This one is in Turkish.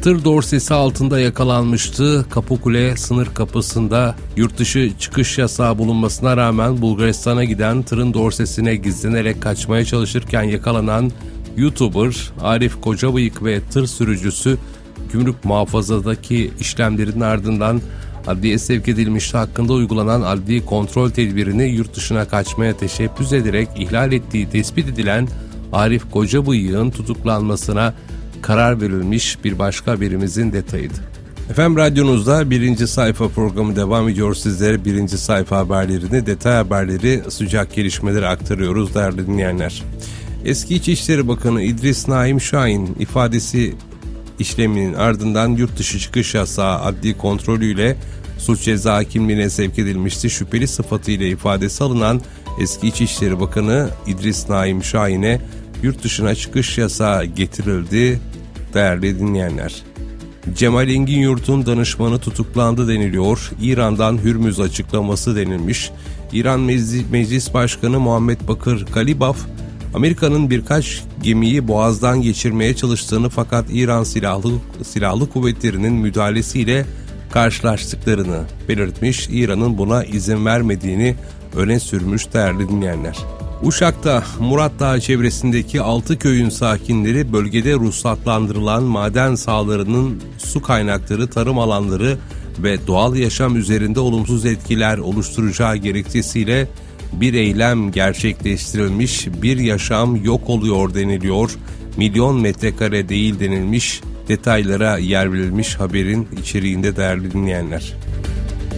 tır dorsesi altında yakalanmıştı. Kapıkule sınır kapısında yurt dışı çıkış yasağı bulunmasına rağmen Bulgaristan'a giden tırın dorsesine gizlenerek kaçmaya çalışırken yakalanan YouTuber Arif Kocabıyık ve tır sürücüsü gümrük muhafazadaki işlemlerin ardından adliyeye sevk edilmişti. Hakkında uygulanan adli kontrol tedbirini yurt dışına kaçmaya teşebbüs ederek ihlal ettiği tespit edilen Arif Kocabıyık'ın tutuklanmasına karar verilmiş. Bir başka haberimizin detayıydı. Efendim, radyonuzda birinci sayfa programı devam ediyor. Sizlere birinci sayfa haberlerini, detay haberleri, sıcak gelişmeleri aktarıyoruz değerli dinleyenler. Eski İçişleri Bakanı İdris Naim Şahin ifadesi işleminin ardından yurt dışı çıkış yasağı adli kontrolüyle suç ceza hakimliğine sevk edilmişti. Şüpheli sıfatıyla ifadesi alınan eski İçişleri Bakanı İdris Naim Şahin'e yurt dışına çıkış yasağı getirildi değerli dinleyenler. Cemal Enginyurt'un danışmanı tutuklandı deniliyor. İran'dan Hürmüz açıklaması denilmiş. İran Meclis Başkanı Muhammed Bakır Galibaf, Amerika'nın birkaç gemiyi boğazdan geçirmeye çalıştığını fakat İran silahlı kuvvetlerinin müdahalesiyle karşılaştıklarını belirtmiş. İran'ın buna izin vermediğini öne sürmüş değerli dinleyenler. Uşak'ta Murat Dağı çevresindeki 6 köyün sakinleri bölgede ruhsatlandırılan maden sahalarının su kaynakları, tarım alanları ve doğal yaşam üzerinde olumsuz etkiler oluşturacağı gerekçesiyle bir eylem gerçekleştirilmiş. Bir yaşam yok oluyor deniliyor. Milyon metrekare değil denilmiş. Detaylara yer verilmiş haberin içeriğinde değerli dinleyenler.